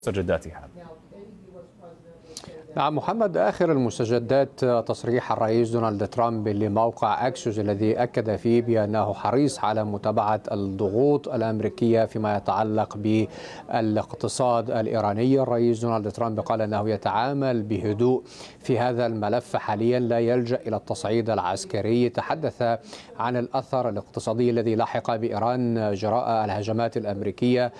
مستجداتها. نعم محمد، آخر المستجدات تصريح الرئيس دونالد ترامب لموقع أكسيوس الذي أكد فيه بأنه حريص على متابعة الضغوط الأمريكية فيما يتعلق بالاقتصاد الإيراني. الرئيس دونالد ترامب قال أنه يتعامل بهدوء في هذا الملف حاليا، لا يلجأ إلى التصعيد العسكري. تحدث عن الأثر الاقتصادي الذي لحق بإيران جراء الهجمات الأمريكية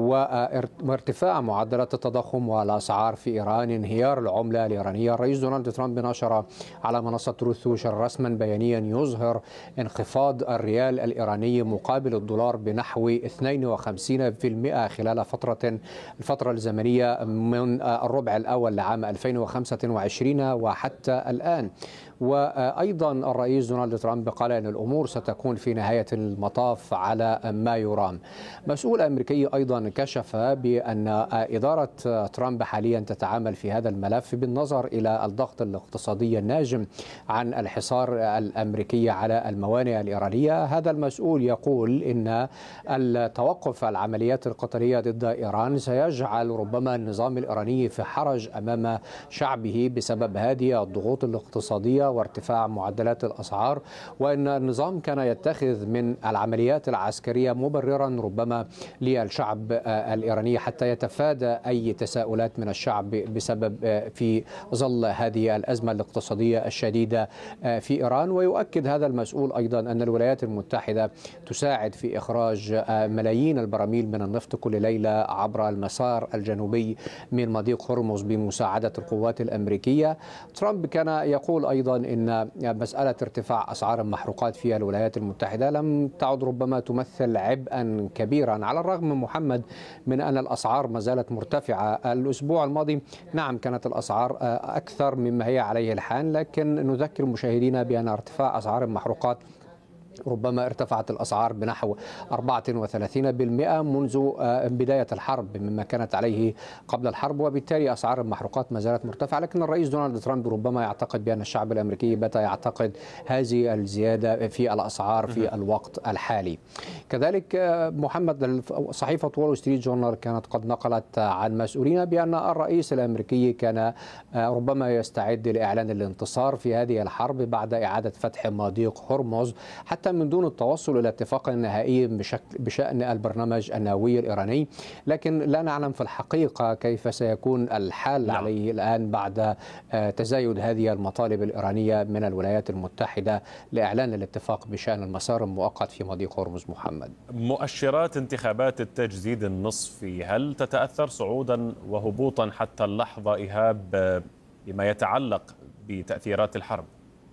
وارتفاع معدلات التضخم والأسعار في إيران، انهيار العملة الإيرانية. الرئيس دونالد ترامب نشر على منصة تروث سوشيال رسما بيانيا يظهر انخفاض الريال الإيراني مقابل الدولار بنحو 52% خلال الفترة الزمنية من الربع الأول لعام 2025 وحتى الآن. وأيضا الرئيس دونالد ترامب قال أن الأمور ستكون في نهاية المطاف على ما يرام. مسؤول أمريكي أيضا كشف بأن إدارة ترامب حاليا تتعامل في هذا الملف بالنظر إلى الضغط الاقتصادي الناجم عن الحصار الأمريكي على الموانئ الإيرانية. هذا المسؤول يقول إن التوقف العمليات القتالية ضد إيران سيجعل ربما النظام الإيراني في حرج أمام شعبه بسبب هذه الضغوط الاقتصادية وارتفاع معدلات الأسعار، وأن النظام كان يتخذ من العمليات العسكرية مبررا ربما للشعب الإيراني حتى يتفادى أي تساؤلات من الشعب بسبب في ظل هذه الأزمة الاقتصادية الشديدة في إيران. ويؤكد هذا المسؤول أيضا أن الولايات المتحدة تساعد في إخراج ملايين البراميل من النفط كل ليلة عبر المسار الجنوبي من مضيق هرمز بمساعدة القوات الأمريكية. ترامب كان يقول أيضا إن مسألة ارتفاع أسعار المحروقات في الولايات المتحدة لم تعد ربما تمثل عبئا كبيرا، على الرغم محمد من أن الأسعار ما زالت مرتفعة. الأسبوع الماضي نعم كانت الأسعار أكثر مما هي عليه الحال، لكن نذكر مشاهدينا بأن ارتفاع أسعار المحروقات ربما ارتفعت الأسعار بنحو 34% منذ بداية الحرب مما كانت عليه قبل الحرب، وبالتالي أسعار المحروقات ما زالت مرتفعة. لكن الرئيس دونالد ترامب ربما يعتقد بأن الشعب الأمريكي بات يعتقد هذه الزيادة في الأسعار في الوقت الحالي. كذلك محمد، صحيفة وول ستريت جورنال كانت قد نقلت عن مسؤولين بأن الرئيس الأمريكي كان ربما يستعد لإعلان الانتصار في هذه الحرب بعد إعادة فتح مضيق هرمز، حتى من دون التوصل إلى اتفاق نهائي بشأن البرنامج النووي الإيراني. لكن لا نعلم في الحقيقة كيف سيكون الحال عليه الآن بعد تزايد هذه المطالب الإيرانية من الولايات المتحدة لإعلان الاتفاق بشأن المسار المؤقت في مضيق هرمز. محمد، مؤشرات انتخابات التجديد النصفي هل تتأثر صعودا وهبوطا حتى اللحظة إيهاب بما يتعلق بتأثيرات الحرب؟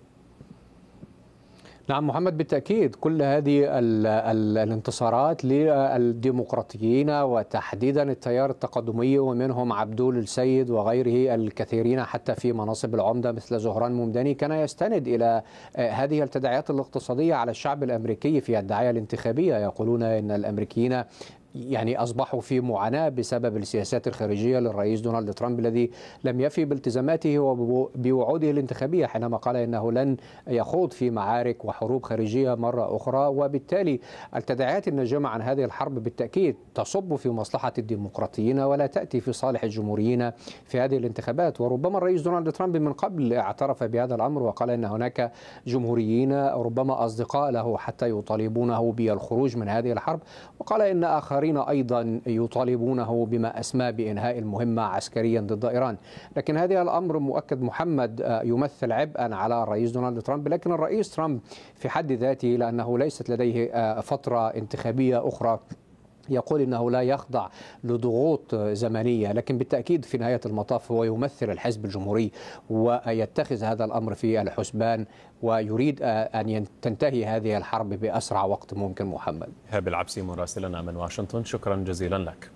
نعم محمد، بالتأكيد كل هذه الانتصارات للديمقراطيين وتحديدا التيار التقدمي ومنهم عبدول السيد وغيره الكثيرين حتى في مناصب العمدة مثل زهران ممداني كان يستند إلى هذه التداعيات الاقتصادية على الشعب الأمريكي في الدعاية الانتخابية. يقولون إن الأمريكيين أصبحوا في معاناة بسبب السياسات الخارجية للرئيس دونالد ترامب الذي لم يفي بالتزاماته وبوعوده الانتخابية حينما قال إنه لن يخوض في معارك وحروب خارجية مرة أخرى. وبالتالي التداعيات الناجمة عن هذه الحرب بالتأكيد تصب في مصلحة الديمقراطيين ولا تأتي في صالح الجمهوريين في هذه الانتخابات. وربما الرئيس دونالد ترامب من قبل اعترف بهذا الأمر وقال إن هناك جمهوريين ربما أصدقاء له حتى يطالبونه بالخروج من هذه الحرب، وقال إن آخرين أيضا يطالبونه بما أسمى بإنهاء المهمة عسكريا ضد إيران. لكن هذا الأمر مؤكد محمد يمثل عبئا على الرئيس دونالد ترامب، لكن الرئيس ترامب في حد ذاته لأنه ليست لديه فترة انتخابية أخرى يقول إنه لا يخضع لضغوط زمنية، لكن بالتأكيد في نهاية المطاف هو يمثل الحزب الجمهوري ويتخذ هذا الأمر في الحسبان ويريد أن تنتهي هذه الحرب بأسرع وقت ممكن. محمد، إيهاب العبسي مراسلنا من واشنطن، شكرا جزيلا لك.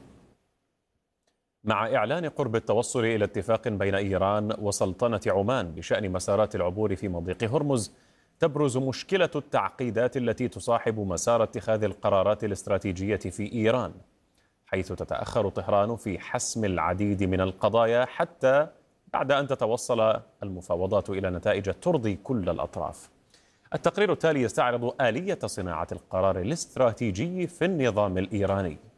مع إعلان قرب التوصل إلى اتفاق بين إيران وسلطنة عمان بشأن مسارات العبور في مضيق هرمز، تبرز مشكلة التعقيدات التي تصاحب مسار اتخاذ القرارات الاستراتيجية في إيران، حيث تتأخر طهران في حسم العديد من القضايا حتى بعد أن تتوصل المفاوضات إلى نتائج ترضي كل الأطراف. التقرير التالي يستعرض آلية صناعة القرار الاستراتيجي في النظام الإيراني.